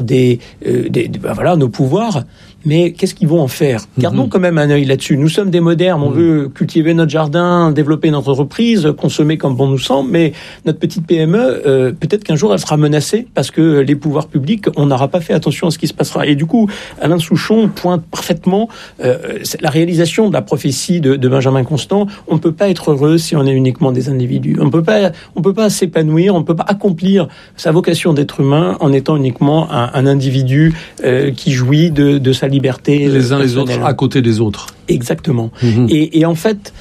nos pouvoirs. Mais qu'est-ce qu'ils vont en faire ? Gardons quand même un œil là-dessus. Nous sommes des modernes, on veut cultiver notre jardin, développer notre entreprise, consommer comme bon nous semble, mais notre petite PME, peut-être qu'un jour elle sera menacée parce que les pouvoirs publics, on n'aura pas fait attention à ce qui se passera. Et du coup, Alain Souchon pointe parfaitement la réalisation de la prophétie de Benjamin Constant. On ne peut pas être heureux si on est uniquement des individus. On peut pas s'épanouir, on ne peut pas accomplir sa vocation d'être humain en étant uniquement un individu qui jouit de sa liberté. Les uns les autres, à côté des autres. Exactement. Et en fait,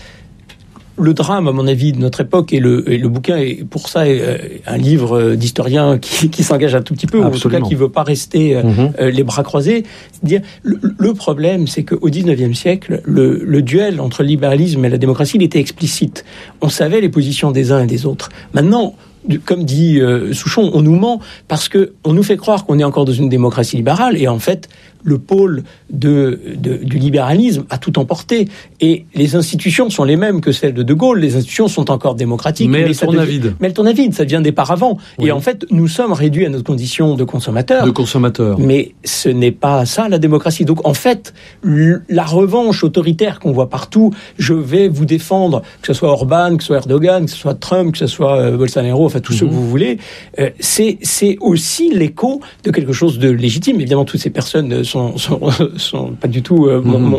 le drame, à mon avis, de notre époque, et le bouquin est pour ça un livre d'historien qui s'engage un tout petit peu, Absolument. ou en tout cas qui ne veut pas rester les bras croisés. C'est-à-dire, le problème, c'est qu'au XIXe siècle, le duel entre le libéralisme et la démocratie, il était explicite. On savait les positions des uns et des autres. Maintenant, comme dit Souchon, on nous ment parce qu'on nous fait croire qu'on est encore dans une démocratie libérale, et en fait, le pôle du libéralisme a tout emporté. Et les institutions sont les mêmes que celles de De Gaulle. Les institutions sont encore démocratiques. Mais elles tournent à vide. Mais elles tournent à vide, ça devient des paravents. Oui. Et en fait, nous sommes réduits à notre condition de consommateurs. Mais ce n'est pas ça, la démocratie. Donc, en fait, la revanche autoritaire qu'on voit partout, je vais vous défendre, que ce soit Orban, que ce soit Erdogan, que ce soit Trump, que ce soit Bolsonaro, enfin, tous ceux que vous voulez, c'est aussi l'écho de quelque chose de légitime. Évidemment, toutes ces personnes sont pas du tout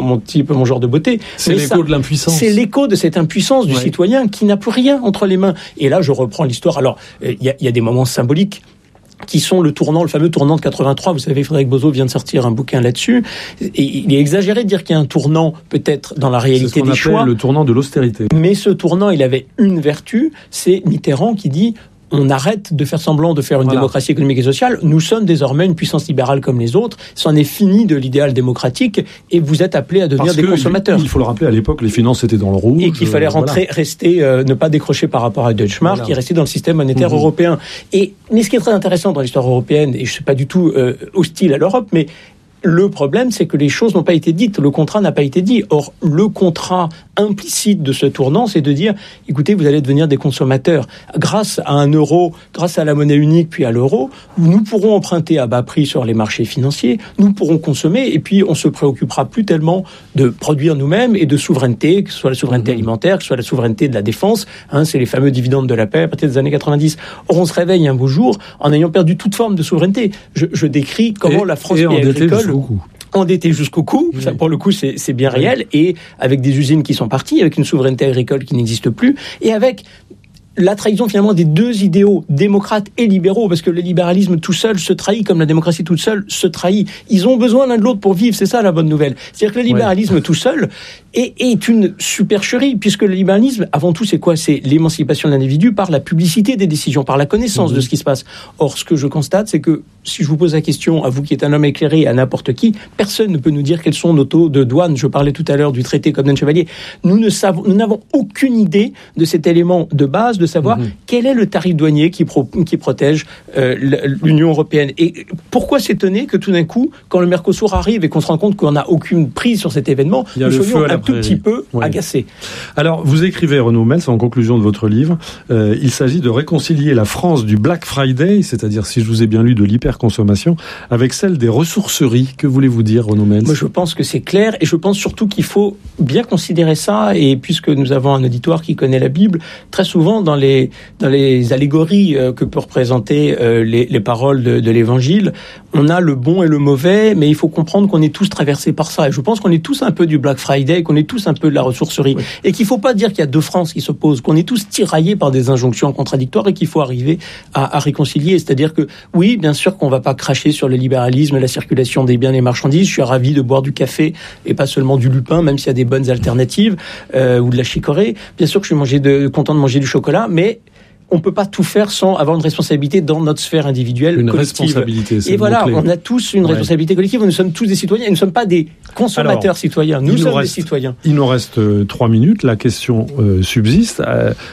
mon genre de beauté. C'est l'écho de l'impuissance. C'est l'écho de cette impuissance du citoyen qui n'a plus rien entre les mains. Et là, je reprends l'histoire. Alors, il y a des moments symboliques qui sont le fameux tournant de 83. Vous savez, Frédéric Bozo vient de sortir un bouquin là-dessus. Et il est exagéré de dire qu'il y a un tournant, peut-être, dans la réalité des choix. Le tournant de l'austérité. Mais ce tournant, il avait une vertu, c'est Mitterrand qui dit: on arrête de faire semblant de faire une démocratie économique et sociale. Nous sommes désormais une puissance libérale comme les autres. C'en est fini de l'idéal démocratique et vous êtes appelés à devenir des consommateurs. Il faut le rappeler, à l'époque, les finances étaient dans le rouge. Et qu'il fallait rester, ne pas décrocher par rapport à Deutschmark, et rester dans le système monétaire européen. Mais ce qui est très intéressant dans l'histoire européenne, et je ne suis pas du tout hostile à l'Europe, mais le problème, c'est que les choses n'ont pas été dites, le contrat n'a pas été dit. Or, le contrat implicite de ce tournant, c'est de dire, écoutez, vous allez devenir des consommateurs. Grâce à un euro, grâce à la monnaie unique, puis à l'euro, nous pourrons emprunter à bas prix sur les marchés financiers, nous pourrons consommer, et puis on se préoccupera plus tellement de produire nous-mêmes et de souveraineté, que ce soit la souveraineté alimentaire, que ce soit la souveraineté de la défense. C'est les fameux dividendes de la paix à partir des années 90. Or, on se réveille un beau jour en ayant perdu toute forme de souveraineté. Je décris comment la France agricole endetté jusqu'au cou, ça, pour le coup c'est bien réel, et avec des usines qui sont parties, avec une souveraineté agricole qui n'existe plus, et avec la trahison finalement des deux idéaux, démocrates et libéraux, parce que le libéralisme tout seul se trahit comme la démocratie toute seule se trahit. Ils ont besoin l'un de l'autre pour vivre, c'est ça la bonne nouvelle. C'est-à-dire que le libéralisme tout seul est une supercherie, puisque le libéralisme, avant tout, c'est quoi ? C'est l'émancipation de l'individu par la publicité des décisions, par la connaissance de ce qui se passe. Nous ce que je constate, c'est que si je vous pose la question, à vous qui êtes un homme éclairé, à n'importe qui, personne ne peut nous dire quels sont nos taux de douane. Je parlais tout à l'heure du traité Cobden-Chevalier. Nous n'avons aucune idée de cet élément de base, de savoir quel est le tarif douanier qui protège l'Union européenne. Et pourquoi s'étonner que tout d'un coup, quand le Mercosur arrive et qu'on se rend compte qu'on n'a aucune prise sur cet événement, nous soyons un tout petit peu agacés. Alors, vous écrivez, Renaud Mels, en conclusion de votre livre, il s'agit de réconcilier la France du Black Friday, c'est-à-dire, si je vous ai bien lu, de l'hyperconsommation, avec celle des ressourceries. Que voulez-vous dire, Renaud Mels ? Moi, je pense que c'est clair, et je pense surtout qu'il faut bien considérer ça, et puisque nous avons un auditoire qui connaît la Bible, très souvent dans les allégories que peut représenter les paroles de l'Évangile, on a le bon et le mauvais, mais il faut comprendre qu'on est tous traversés par ça. Et je pense qu'on est tous un peu du Black Friday, qu'on est tous un peu de la ressourcerie. Oui. Et qu'il ne faut pas dire qu'il y a deux France qui s'opposent, qu'on est tous tiraillés par des injonctions contradictoires et qu'il faut arriver à réconcilier. C'est-à-dire que, oui, bien sûr qu'on ne va pas cracher sur le libéralisme, la circulation des biens et marchandises. Je suis ravi de boire du café et pas seulement du lupin, même s'il y a des bonnes alternatives, ou de la chicorée. Bien sûr que je suis content de manger du chocolat, mais on ne peut pas tout faire sans avoir une responsabilité dans notre sphère individuelle collective. Responsabilité, c'est et voilà, on a tous une responsabilité collective. Nous sommes tous des citoyens et nous ne sommes pas des consommateurs citoyens. Nous sommes des citoyens. Il nous reste 3 minutes. La question subsiste.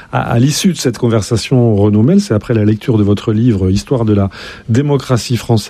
À l'issue de cette conversation, Renaud Mels, c'est après la lecture de votre livre « Histoire de la démocratie française »,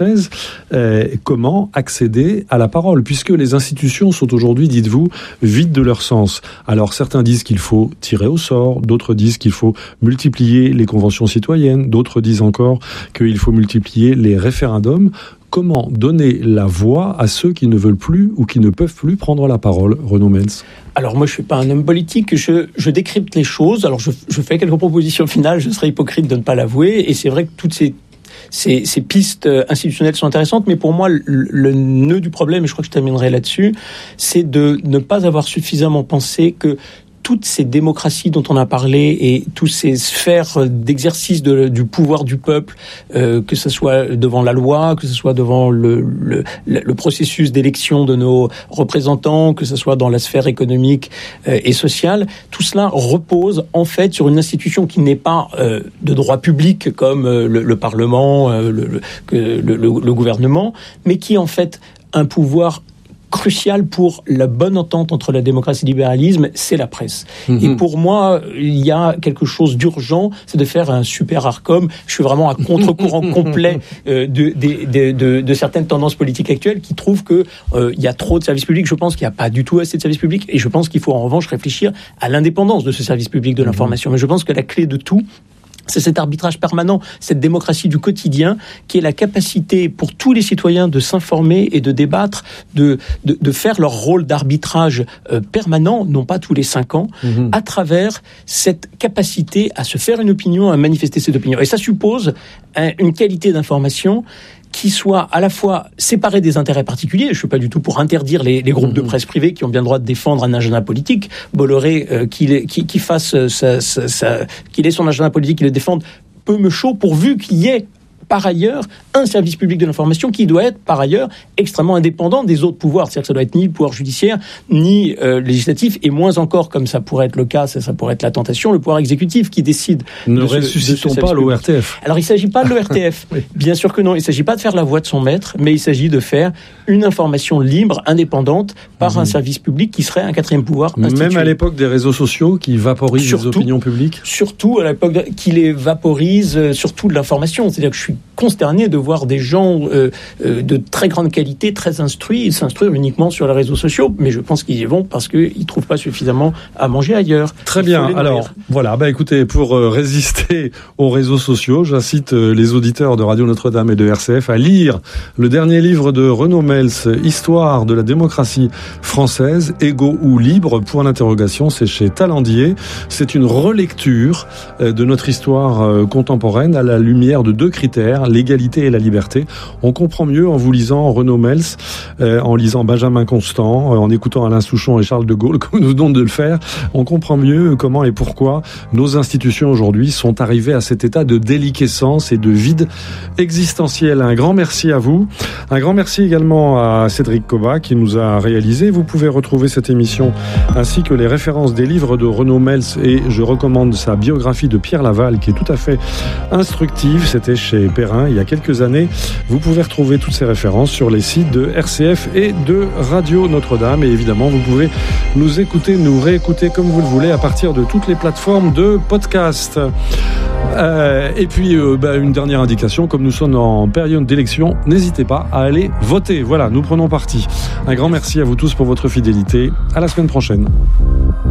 comment accéder à la parole ? Puisque les institutions sont aujourd'hui, dites-vous, vides de leur sens. Alors certains disent qu'il faut tirer au sort, d'autres disent qu'il faut multiplier les conventions citoyennes, d'autres disent encore qu'il faut multiplier les référendums. Comment donner la voix à ceux qui ne veulent plus ou qui ne peuvent plus prendre la parole, Renaud Mels? Alors moi, je suis pas un homme politique, je décrypte les choses. Alors je fais quelques propositions finales, je serais hypocrite de ne pas l'avouer. Et c'est vrai que toutes ces pistes institutionnelles sont intéressantes, mais pour moi, le nœud du problème, et je crois que je terminerai là-dessus, c'est de ne pas avoir suffisamment pensé que toutes ces démocraties dont on a parlé et toutes ces sphères d'exercice du pouvoir du peuple, que ce soit devant la loi, que ce soit devant le processus d'élection de nos représentants, que ce soit dans la sphère économique et sociale, tout cela repose en fait sur une institution qui n'est pas de droit public comme le Parlement, le gouvernement, mais qui est en fait un pouvoir crucial pour la bonne entente entre la démocratie et le libéralisme, c'est la presse. Et pour moi, il y a quelque chose d'urgent, c'est de faire un super Arcom. Je suis vraiment à contre-courant complet de certaines tendances politiques actuelles qui trouvent que il y a trop de services publics. Je pense qu'il n'y a pas du tout assez de services publics et je pense qu'il faut en revanche réfléchir à l'indépendance de ce service public de l'information. Mais je pense que la clé de tout, c'est cet arbitrage permanent, cette démocratie du quotidien, qui est la capacité pour tous les citoyens de s'informer et de débattre, de faire leur rôle d'arbitrage permanent, non pas tous les 5 ans, à travers cette capacité à se faire une opinion, à manifester cette opinion. Et ça suppose une qualité d'information qui soit à la fois séparé des intérêts particuliers. Je ne suis pas du tout pour interdire les groupes de presse privés qui ont bien le droit de défendre un agenda politique. Bolloré, qu'il ait son agenda politique, qu'il le défende, peu me chaud, pourvu qu'il y ait par ailleurs un service public de l'information qui doit être par ailleurs extrêmement indépendant des autres pouvoirs. C'est-à-dire que ça doit être ni le pouvoir judiciaire, ni législatif, et moins encore, comme ça pourrait être le cas, ça pourrait être la tentation, le pouvoir exécutif qui décide. Ne ressuscitons pas l'ORTF. Alors il ne s'agit pas de l'ORTF, oui. Bien sûr que non, il ne s'agit pas de faire la voix de son maître, mais il s'agit de faire une information libre, indépendante, par un service public qui serait un 4e pouvoir institué. Même à l'époque des réseaux sociaux qui vaporisent les opinions publiques. Surtout à l'époque qui les vaporisent, surtout de l'information. C'est-à-dire que je suis consterné de voir des gens de très grande qualité, très instruits, s'instruire uniquement sur les réseaux sociaux. Mais je pense qu'ils y vont parce qu'ils ne trouvent pas suffisamment à manger ailleurs. Très bien. Alors, voilà. Écoutez, pour résister aux réseaux sociaux, j'incite les auditeurs de Radio Notre-Dame et de RCF à lire le dernier livre de Renaud Mels, Histoire de la démocratie française, égaux ou libre, point d'interrogation. C'est chez Talandier. C'est une relecture de notre histoire contemporaine à la lumière de 2 critères, l'égalité et la liberté. On comprend mieux en vous lisant Renaud Mels, en lisant Benjamin Constant, en écoutant Alain Souchon et Charles de Gaulle, comme nous venons de le faire. On comprend mieux comment et pourquoi nos institutions aujourd'hui sont arrivées à cet état de déliquescence et de vide existentiel. Un grand merci à vous. Un grand merci également à Cédric Cobat qui nous a réalisé. Vous pouvez retrouver cette émission ainsi que les références des livres de Renaud Mels, et je recommande sa biographie de Pierre Laval qui est tout à fait instructive. C'était chez Perrin il y a quelques années. Vous pouvez retrouver toutes ces références sur les sites de RCF et de Radio Notre-Dame, et évidemment vous pouvez nous écouter, nous réécouter comme vous le voulez à partir de toutes les plateformes de podcast. Et puis une dernière indication, comme nous sommes en période d'élection, n'hésitez pas à aller voter. Voilà, nous prenons parti. Un grand merci à vous tous pour votre fidélité. À la semaine prochaine.